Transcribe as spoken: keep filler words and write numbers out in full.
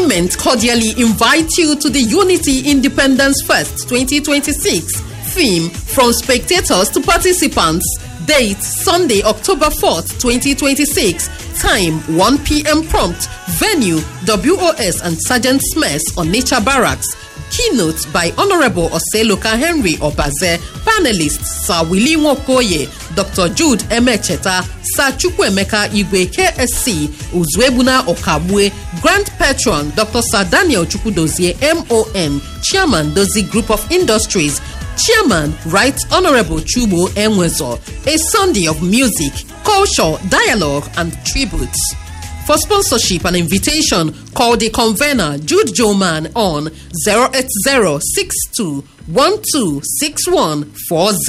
Government cordially invite you to the Unity Independence Fest twenty twenty-six. Theme: from spectators to participants. Date: Sunday, October fourth, twenty twenty-six. Time: one p m prompt. Venue: W O S and Sergeant Smith on Nature Barracks. Keynote by Honorable Oseloka Henry Obaze. Panelists: Sir Willie Nwokoye, Doctor Jude Emecheta, Sir Chukwuemeka Igwe K S C, Uzwebuna Okabwe, Grand Patron Doctor Sir Daniel Chukwudozie M O N, Chairman Dozie Group of Industries, Chairman Right Honorable Chubo Enwezo. A Sunday of music, culture, dialogue and tributes. For sponsorship and invitation, call the convener Jude Joman on zero eight zero six two one two six one four zero.